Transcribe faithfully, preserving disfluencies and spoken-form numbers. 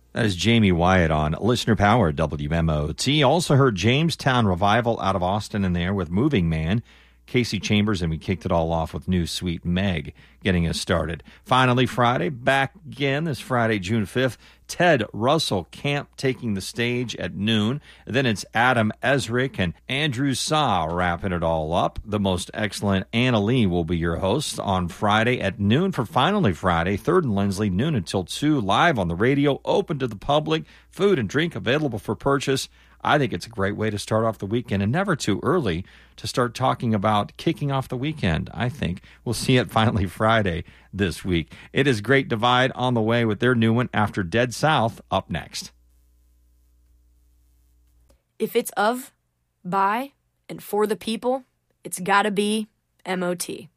That is Jamie Wyatt on Listener Power, W M O T. Also heard Jamestown Revival out of Austin in there with Moving Man, Casey Chambers, and we kicked it all off with New Sweet Meg getting us started. Finally, Friday, back again this Friday, June fifth. Ted Russell Camp taking the stage at noon. Then it's Adam Ezrick and Andrew Saw wrapping it all up. The most excellent Anna Lee will be your host on Friday at noon for Finally Friday. Third and Lindsley, noon until two, live on the radio, open to the public, food and drink available for purchase. I think it's a great way to start off the weekend and never too early to start talking about kicking off the weekend, I think. We'll see it Finally Friday this week. It is Great Divide on the way with their new one after Dead South up next. If it's of, by, and for the people, it's gotta be M O T.